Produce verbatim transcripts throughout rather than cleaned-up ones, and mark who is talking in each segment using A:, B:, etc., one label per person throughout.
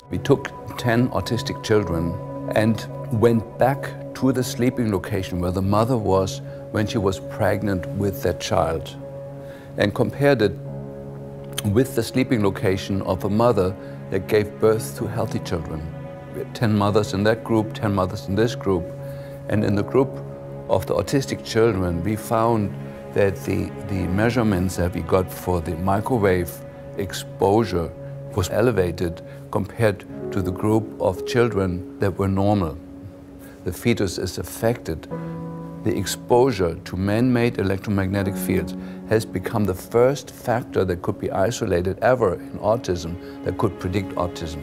A: We took ten autistic children and went back to the sleeping location where the mother was when she was pregnant with that child and compared it with the sleeping location of a mother that gave birth to healthy children. We had ten mothers in that group, ten mothers in this group, and in the group of the autistic children, we found that the, the measurements that we got for the microwave exposure was elevated compared to the group of children that were normal. The fetus is affected. The exposure to man-made electromagnetic fields has become the first factor that could be isolated ever in autism that could predict autism.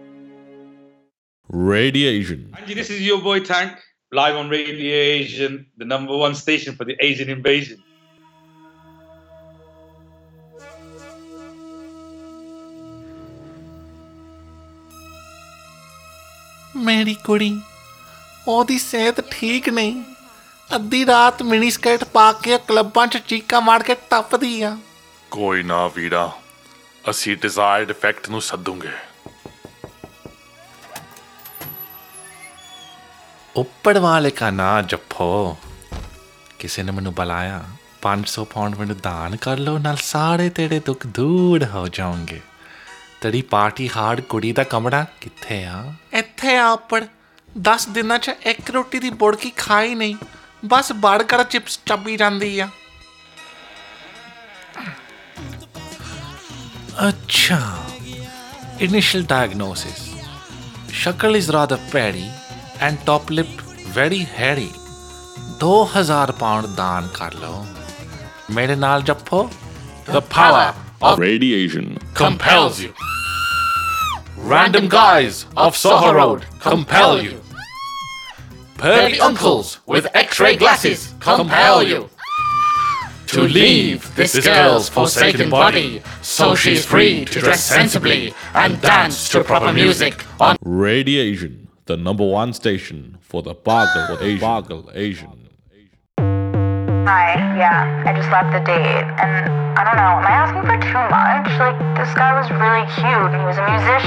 B: Radiation.
C: Angie, this is your boy Tank, live on Radiation, the number one station for the Asian invasion.
D: ਮੇਰੀ ਕੁੜੀ ਉਹਦੀ ਸਿਹਤ ਠੀਕ ਨਹੀਂ ਅੱਧੀ ਰਾਤ mini skirt ਪਾ ਕੇ ਕਲੱਬਾਂ 'ਚ ਚੀਕਾਂ ਮਾਰ ਕੇ ਟੱਪਦੀ ਆ
E: ਕੋਈ ਨਾ ਵੀਰਾ ਅਸੀਂ ਡਿਜ਼ਾਇਰਡ ਇਫੈਕਟ ਨੂੰ ਸੱਦੂਗੇ
D: ਉੱਪਰ ਵਾਲੇ ਕਾ ਨਾ ਜੱਫੋ ਕਿਸੇ ਨੇ ਮੈਨੂੰ ਬੁਲਾਇਆ ਪੰਜ ਸੌ ਪਾਉਂਡ ਮੈਨੂੰ ਦਾਨ ਕਰ ਲਓ ਨਾਲ ਸਾਰੇ ਤੇਰੇ ਦੁੱਖ ਦੂਰ ਹੋ ਜਾਣਗੇ ਤੇਰੀ ਪਾਰਟੀ ਹਾਰਡ ਕੁੜੀ ਦਾ ਕਮਰਾ ਕਿੱਥੇ ਆ ਇੱਥੇ ਆ ਉੱਪਰ ਦਸ ਦਿਨਾਂ 'ਚ ਇੱਕ ਰੋਟੀ ਦੀ ਬੁੜਕੀ ਖਾਈ ਨਹੀਂ ਬਸ ਬਰਗਰ ਚਿਪਸ ਚੱਬੀ ਜਾਂਦੀ ਆ ਅੱਛਾ ਇਨੀਸ਼ੀਅਲ ਡਾਇਗਨੋਸਿਸ ਸ਼ਕਲ ਇਜ਼ ਰਾਦਰ ਪੈਰੀ and top lip very hairy. ਦੋ ਹਜ਼ਾਰ ਪਾਉਂਡ ਦਾਨ ਕਰ ਲਓ ਮੇਰੇ ਨਾਲ ਜੱਫੋ
E: The power of
B: Radiation
E: compels you. Random guys of Soho Road compel you. Pearly uncles with x-ray glasses compel you. To leave this girl's forsaken body so she's free to dress sensibly and dance to proper music on
B: Radiation, the number one station for the Pagal Asian. Pagal Asian.
F: Hi, yeah, I just left the date, and I don't know, am I asking for too much? Like, this guy was really cute, and he was a musician.